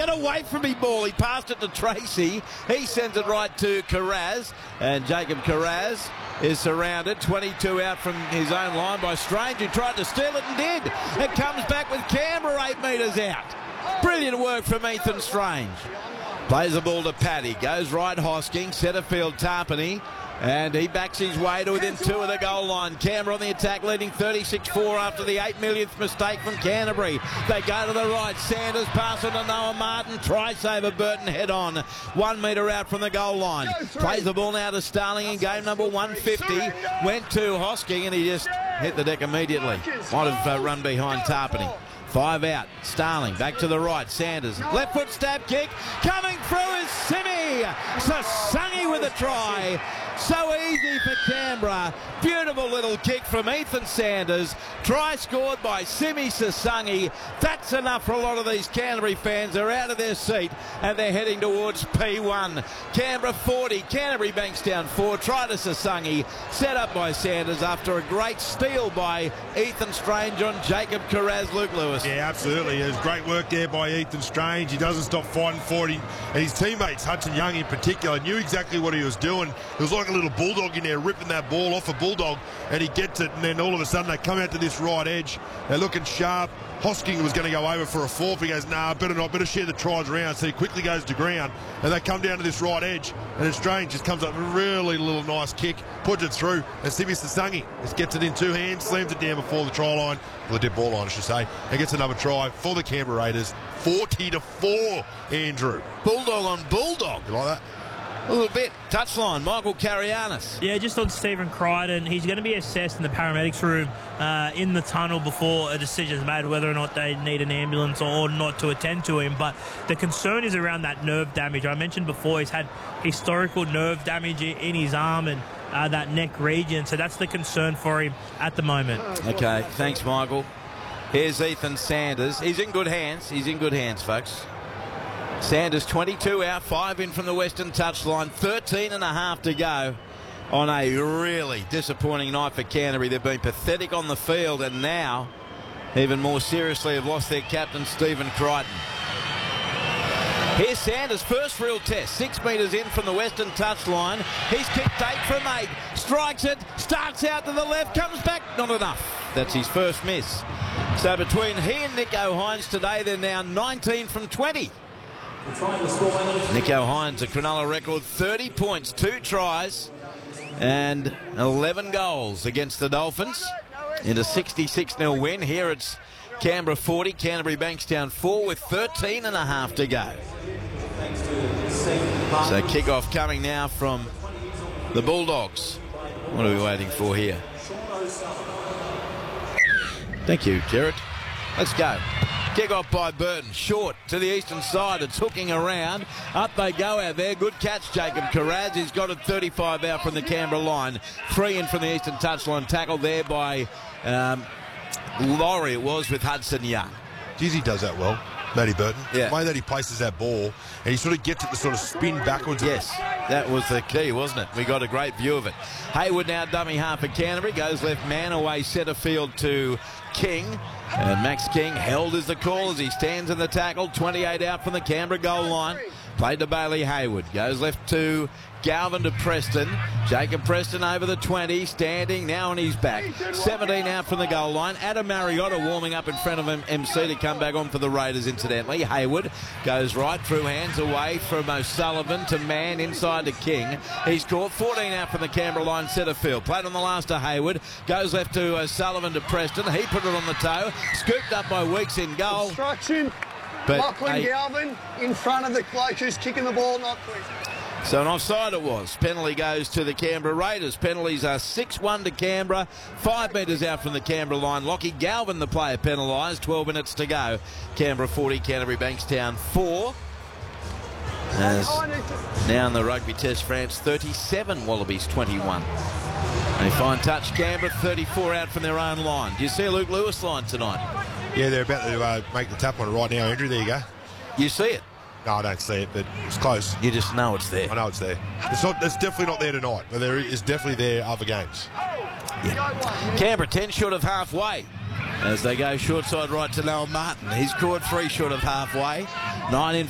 away from me ball. He passed it to Tracy. He sends it right to Carraz. And Jacob Carraz is surrounded. 22 out from his own line by Strange, who tried to steal it and did. It comes back with Canberra 8 metres out. Brilliant work from Ethan Strange. Plays the ball to Paddy. Goes right Hosking. Centre field Tarpany. And he backs his way to within 2 of the goal line. Canberra on the attack, leading 36-4 after the 8 millionth mistake from Canterbury. They go to the right. Sanders pass on to Noah Martin. Try saver Burton head on. 1 metre out from the goal line. Plays the ball now to Starling in game number 150. Went to Hosking and he just hit the deck immediately. Might have run behind Tarpany. 5 out. Starling back to the right. Sanders. Left foot stab kick. Coming through is Simi. Sasangi with a try. So easy for Canberra. Beautiful little kick from Ethan Sanders. Try scored by Simi Sasangi. That's enough for a lot of these Canterbury fans. They're out of their seat and they're heading towards P1. Canberra 40. Canterbury Bankstown 4. Try to Sasangi. Set up by Sanders after a great steal by Ethan Strange on Jacob Carraz. Luke Lewis. Yeah, absolutely. It was great work there by Ethan Strange. He doesn't stop fighting for it. And his teammates, Hudson Young in particular, knew exactly what he was doing. It was like a little bulldog in there ripping that ball off a bulldog, and he gets it, and then all of a sudden they come out to this right edge. They're looking sharp. Hosking was going to go over for a fourth. He goes, nah, better not, better share the tries around. So he quickly goes to ground, and they come down to this right edge, and then Strange just comes up with a really little nice kick, puts it through, and Simi Sasangi just gets it in 2 hands, slams it down before the try line, or the dead ball line, I should say, and gets another try for the Canberra Raiders. 40-4, Andrew. Bulldog on Bulldog. You like that? A little bit. Touchline, Michael Carianis. Yeah, just on Stephen Crichton. He's going to be assessed in the paramedics room in the tunnel before a decision is made whether or not they need an ambulance or not to attend to him. But the concern is around that nerve damage. I mentioned before he's had historical nerve damage in his arm and that neck region. So that's the concern for him at the moment. Okay, thanks, Michael. Here's Ethan Sanders. He's in good hands. He's in good hands, folks. Sanders 22 out, 5 in from the Western touchline, 13.5 to go on a really disappointing night for Canterbury. They've been pathetic on the field and now, even more seriously, have lost their captain, Stephen Crichton. Here's Sanders' first real test, 6 metres in from the Western touchline. He's kicked 8 from 8, strikes it, starts out to the left, comes back, not enough. That's his first miss. So between he and Nicho Hynes today, they're now 19 from 20. Nicho Hynes, a Cronulla record, 30 points, 2 tries and 11 goals against the Dolphins in a 66-0 win. Here it's Canberra 40, Canterbury Bankstown 4 with 13.5 to go. So kick-off coming now from the Bulldogs. What are we waiting for here? Thank you, Jared. Let's go. Kick off by Burton. Short to the eastern side. It's hooking around. Up they go out there. Good catch, Jacob Carraz. He's got it 35 out from the Canberra line. 3 in from the eastern touchline. Tackled there by Laurie, it was, with Hudson Young. Geez, he does that well, Matty Burton. Yeah. The way that he places that ball, and he sort of gets it to sort of spin backwards. Yes, that was the key, wasn't it? We got a great view of it. Hayward now dummy half for Canterbury. Goes left man away centre field to King. And Max King held as the call as he stands in the tackle. 28 out from the Canberra goal line. Played to Bailey Hayward. Goes left to Galvin to Preston. Jacob Preston over the 20. Standing now on his back. 17 out from the goal line. Adam Mariota warming up in front of him. MC to come back on for the Raiders, incidentally. Hayward goes right through hands away from O'Sullivan to Mann inside to King. He's caught 14 out from the Canberra line centre field. Played on the last to Hayward. Goes left to O'Sullivan to Preston. He put it on the toe. Scooped up by Weeks in goal. Instruction. But Lachlan Galvin in front of the bloke who's kicking the ball, not quick. So an offside it was. Penalty goes to the Canberra Raiders. Penalties are 6-1 to Canberra. 5 metres out from the Canberra line. Lockie Galvin, the player, penalised. 12 minutes to go. Canberra 40, Canterbury Bankstown 4. As now in the Rugby Test, France 37, Wallabies 21. A fine touch, Canberra 34 out from their own line. Do you see a Luke Lewis line tonight? Yeah, they're about to make the tap on it right now, Andrew. There you go. You see it? No, I don't see it, but it's close. You just know it's there. I know it's there. It's definitely not there tonight, but there is definitely there other games. Yeah. Canberra 10 short of halfway as they go short side right to Noah Martin. He's scored 3 short of halfway. 9 in